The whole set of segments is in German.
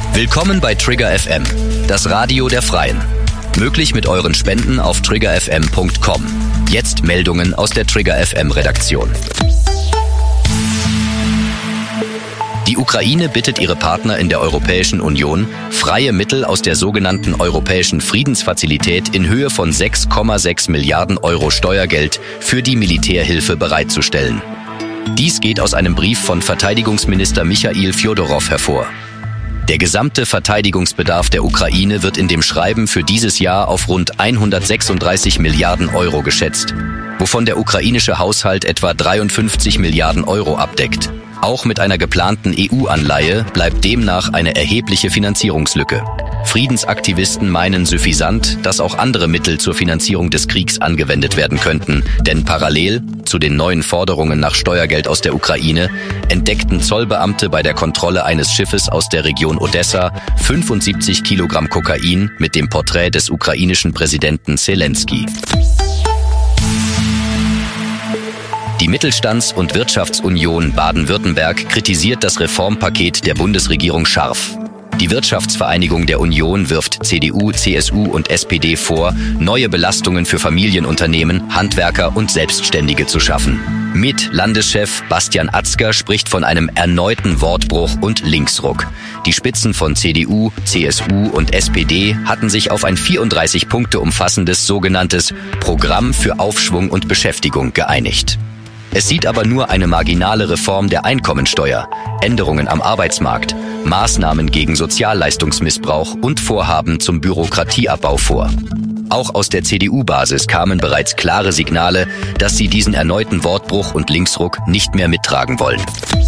Willkommen bei Trigger FM, das Radio der Freien. Möglich mit euren Spenden auf triggerfm.com. Jetzt Meldungen aus der Trigger FM Redaktion. Die Ukraine bittet ihre Partner in der Europäischen Union, freie Mittel aus der sogenannten Europäischen Friedensfazilität in Höhe von 6,6 Milliarden Euro Steuergeld für die Militärhilfe bereitzustellen. Dies geht aus einem Brief von Verteidigungsminister Michail Fjodorow hervor. Der gesamte Verteidigungsbedarf der Ukraine wird in dem Schreiben für dieses Jahr auf rund 136 Milliarden Euro geschätzt, wovon der ukrainische Haushalt etwa 53 Milliarden Euro abdeckt. Auch mit einer geplanten EU-Anleihe bleibt demnach eine erhebliche Finanzierungslücke. Friedensaktivisten meinen suffisant, dass auch andere Mittel zur Finanzierung des Kriegs angewendet werden könnten, denn parallel zu den neuen Forderungen nach Steuergeld aus der Ukraine entdeckten Zollbeamte bei der Kontrolle eines Schiffes aus der Region Odessa 75 Kilogramm Kokain mit dem Porträt des ukrainischen Präsidenten Selenskyj. Die Mittelstands- und Wirtschaftsunion Baden-Württemberg kritisiert das Reformpaket der Bundesregierung scharf. Die Wirtschaftsvereinigung der Union wirft CDU, CSU und SPD vor, neue Belastungen für Familienunternehmen, Handwerker und Selbstständige zu schaffen. Landeschef Bastian Atzger spricht von einem erneuten Wortbruch und Linksruck. Die Spitzen von CDU, CSU und SPD hatten sich auf ein 34 Punkte umfassendes sogenanntes Programm für Aufschwung und Beschäftigung geeinigt. Es sieht aber nur eine marginale Reform der Einkommensteuer, Änderungen am Arbeitsmarkt, Maßnahmen gegen Sozialleistungsmissbrauch und Vorhaben zum Bürokratieabbau vor. Auch aus der CDU-Basis kamen bereits klare Signale, dass sie diesen erneuten Wortbruch und Linksruck nicht mehr mittragen wollen.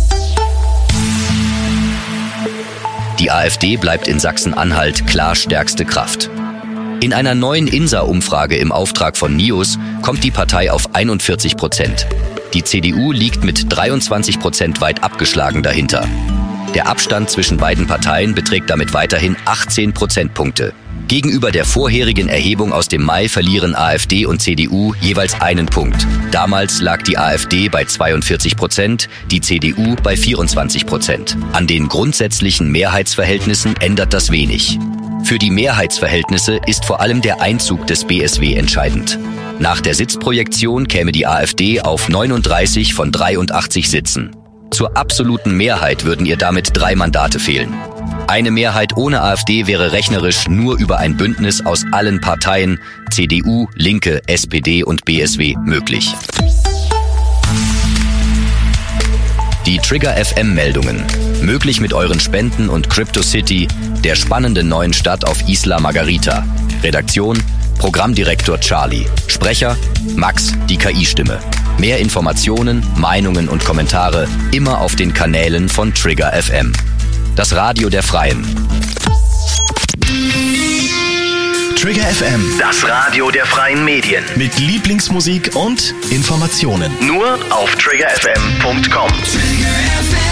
Die AfD bleibt in Sachsen-Anhalt klar stärkste Kraft. In einer neuen INSA-Umfrage im Auftrag von NIOS kommt die Partei auf 41%. Die CDU liegt mit 23% weit abgeschlagen dahinter. Der Abstand zwischen beiden Parteien beträgt damit weiterhin 18 Prozentpunkte. Gegenüber der vorherigen Erhebung aus dem Mai verlieren AfD und CDU jeweils einen Punkt. Damals lag die AfD bei 42%, die CDU bei 24%. An den grundsätzlichen Mehrheitsverhältnissen ändert das wenig. Für die Mehrheitsverhältnisse ist vor allem der Einzug des BSW entscheidend. Nach der Sitzprojektion käme die AfD auf 39 von 83 Sitzen. Zur absoluten Mehrheit würden ihr damit 3 Mandate fehlen. Eine Mehrheit ohne AfD wäre rechnerisch nur über ein Bündnis aus allen Parteien, CDU, Linke, SPD und BSW, möglich. Die Trigger FM-Meldungen. Möglich mit euren Spenden und CryptoCity, der spannenden neuen Stadt auf Isla Margarita. Redaktion: Programmdirektor Charlie. Sprecher: Max, die KI-Stimme. Mehr Informationen, Meinungen und Kommentare immer auf den Kanälen von Trigger FM. Das Radio der Freien. Trigger FM, das Radio der freien Medien. mit Lieblingsmusik und Informationen. Nur auf triggerfm.com. Trigger FM.